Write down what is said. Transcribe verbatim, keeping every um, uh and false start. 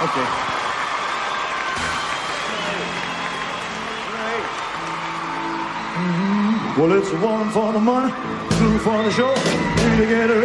Okay. Mm-hmm. Well, it's one for the money, two for the show, three to get